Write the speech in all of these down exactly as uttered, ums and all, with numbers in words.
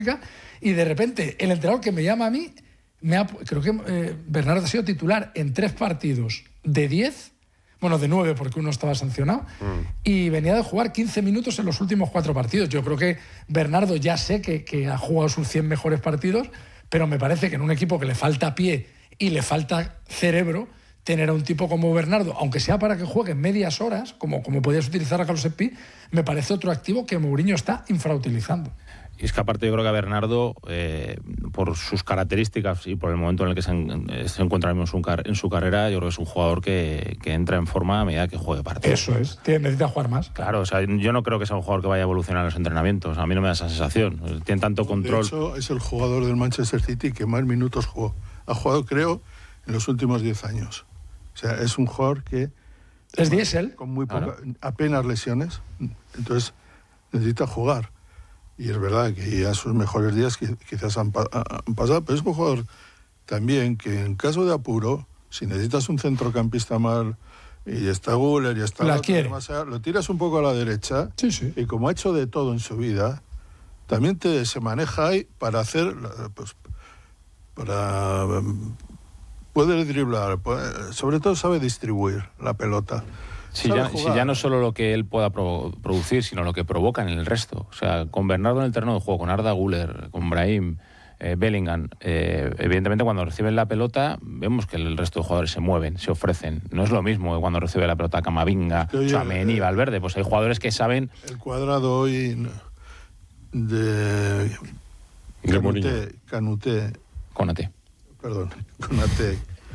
y de repente el entrenador que me llama a mí, me ha, creo que eh, Bernardo ha sido titular en tres partidos de diez, bueno, de nueve porque uno estaba sancionado, mm. y venía de jugar quince minutos en los últimos cuatro partidos. Yo creo que Bernardo ya sé que, que ha jugado sus cien mejores partidos, pero me parece que en un equipo que le falta pie y le falta cerebro, tener a un tipo como Bernardo, aunque sea para que juegue medias horas, como, como podías utilizar a Carlos Espí, me parece otro activo que Mourinho está infrautilizando. Y es que aparte yo creo que a Bernardo, eh, por sus características y por el momento en el que se, en, se encuentra en su, en su carrera, yo creo que es un jugador que, que entra en forma a medida que juegue partidos. Eso es, tiene, necesita jugar más. Claro, o sea, yo no creo que sea un jugador que vaya a evolucionar en los entrenamientos, a mí no me da esa sensación. Tiene tanto control. De hecho, es el jugador del Manchester City que más minutos jugó. Ha jugado, creo, en los últimos diez años. O sea, es un jugador que... Es diésel. Con muy poca, apenas lesiones, entonces necesita jugar. Y es verdad que ya sus mejores días quizás han, han pasado, pero es un jugador también que en caso de apuro, si necesitas un centrocampista mal y está Güler y está... La quiere. Más allá, lo tiras un poco a la derecha, sí, sí. Y como ha hecho de todo en su vida, también te, se maneja ahí para hacer... Pues, para... Puede driblar, puede, sobre todo sabe distribuir la pelota. Si ya, si ya no solo lo que él pueda pro, producir, sino lo que provoca en el resto. O sea, con Bernardo en el terreno de juego, con Arda Güler, con Brahim, eh, Bellingham, eh, evidentemente cuando reciben la pelota, vemos que el resto de jugadores se mueven, se ofrecen. No es lo mismo que cuando recibe la pelota Camavinga, Tchouaméni, Valverde. Pues hay jugadores que saben... El cuadrado hoy de... Canuté, Canuté. Konaté. Perdón, Konaté.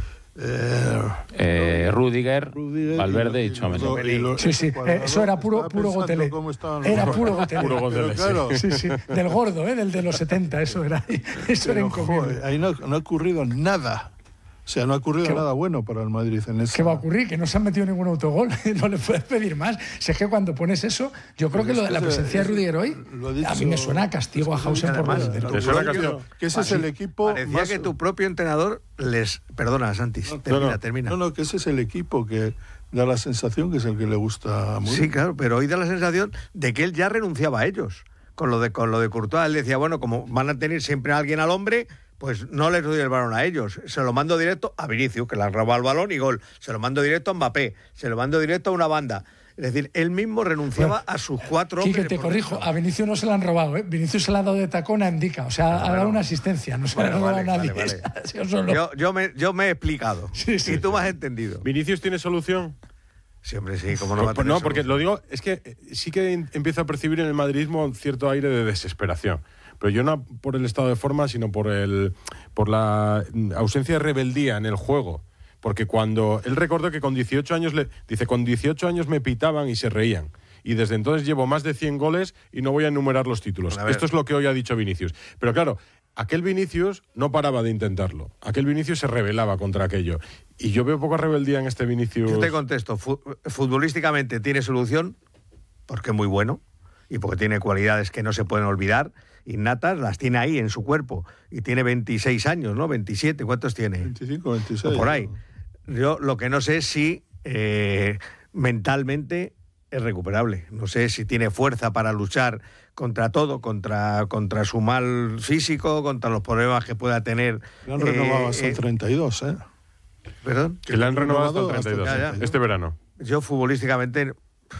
Eh, eh, Rudiger, Rudiger, Valverde y, y Tchouaméni. Sí, sí, eh, eso era puro, puro Gotelé. Era puro Gotelé. Puro Gotelé, claro. Sí, sí, del gordo, ¿eh? Del de los setenta, eso era, eso era encomiable. Ahí no, no ha ocurrido nada. O sea, no ha ocurrido nada bueno para el Madrid en esa... ¿Qué va a ocurrir? Que no se han metido ningún autogol. No le puedes pedir más. Si es que cuando pones eso, yo creo pues que, lo, que la presencia de Rudiger hoy, dicho, a mí me suena a castigo a Hausen por más. Te suena a castigo. Que ese es el equipo... Parecía más... que tu propio entrenador les... Perdona, Santis, no, termina, no, no, termina. No, no, que ese es el equipo que da la sensación que es el que le gusta mucho. Sí, claro, pero hoy da la sensación de que él ya renunciaba a ellos. Con lo de, con lo de Courtois, él decía, bueno, como van a tener siempre a alguien al hombre... Pues no les doy el balón a ellos, se lo mando directo a Vinicius, que le ha robado el balón y gol, se lo mando directo a Mbappé, se lo mando directo a una banda. Es decir, él mismo renunciaba bueno, a sus cuatro hombres. Quique, te corrijo, dentro. A Vinicius no se lo han robado, ¿eh? Vinicius se le ha dado de tacón a Indica, o sea, bueno, ha dado una asistencia, no se bueno, lo ha robado vale, a nadie. Vale, vale. yo, solo... yo, yo, me, yo me he explicado, sí, sí, y tú me has entendido. ¿Vinicius tiene solución? Sí, hombre, sí, como no va a tener No, porque solución? Lo digo, es que sí que empiezo a percibir en el madridismo un cierto aire de desesperación. Pero yo no por el estado de forma, sino por el por la ausencia de rebeldía en el juego. Porque cuando él recordó que con dieciocho años, le dice, con dieciocho años me pitaban y se reían. Y desde entonces llevo más de cien goles y no voy a enumerar los títulos. Esto es lo que hoy ha dicho Vinicius. Pero claro, aquel Vinicius no paraba de intentarlo. Aquel Vinicius se rebelaba contra aquello. Y yo veo poca rebeldía en este Vinicius. Yo te contesto, futbolísticamente tiene solución, porque es muy bueno y porque tiene cualidades que no se pueden olvidar. Innatas, las tiene ahí en su cuerpo y tiene veintiséis años, ¿no? veintisiete, ¿cuántos tiene? veinticinco, veintiséis. O por ahí. Yo lo que no sé es si eh, mentalmente es recuperable. No sé si tiene fuerza para luchar contra todo, contra, contra su mal físico, contra los problemas que pueda tener. Le han eh, renovado hasta el treinta y dos, ¿eh? ¿Perdón? Que le han renovado hasta el treinta y dos, hasta ya, ya. Este verano. Yo futbolísticamente,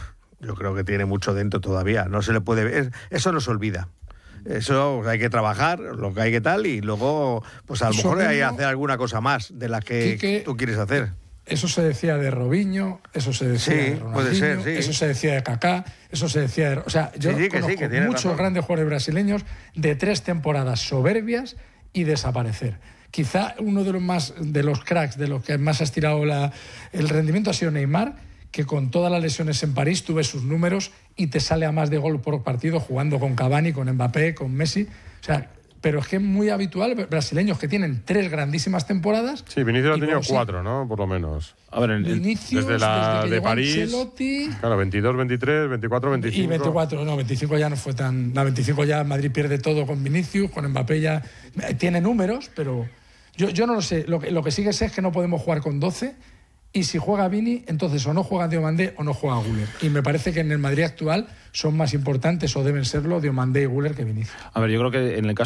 yo creo que tiene mucho dentro todavía. No se le puede ver. Eso no se olvida. Eso hay que trabajar, lo que hay que tal, y luego, pues a lo mejor hay que hacer alguna cosa más de la que Quique, tú quieres hacer. Eso se decía de Robinho, eso se decía sí, de Ronaldinho, puede ser, sí. Eso se decía de Kaká, eso se decía de... O sea, yo sí, sí, conozco que sí, que muchos razón. grandes jugadores brasileños de tres temporadas soberbias y desaparecer. Quizá uno de los más de los cracks, de los que más ha estirado la, el rendimiento ha sido Neymar, que con todas las lesiones en París tuve sus números y te sale a más de gol por partido jugando con Cavani, con Mbappé, con Messi. O sea, pero es que es muy habitual brasileños que tienen tres grandísimas temporadas. Sí, Vinicius ha tenido cuatro, ¿no? Por lo menos. A ver, Vinicius, desde la desde que de París. Ancelotti, claro, veintidós, veintitrés, veinticuatro, veinticinco. Y veinticuatro, no, veinticinco ya no fue tan. La veinticinco ya Madrid pierde todo con Vinicius, con Mbappé ya. Tiene números, pero yo, yo no lo sé. Lo que, lo que sí que sé es que no podemos jugar con doce. y si juega Vini, entonces o no juega Diomandé o no juega Güler. Y me parece que en el Madrid actual son más importantes o deben serlo Diomandé y Güler que Vinicius. A ver, yo creo que en el caso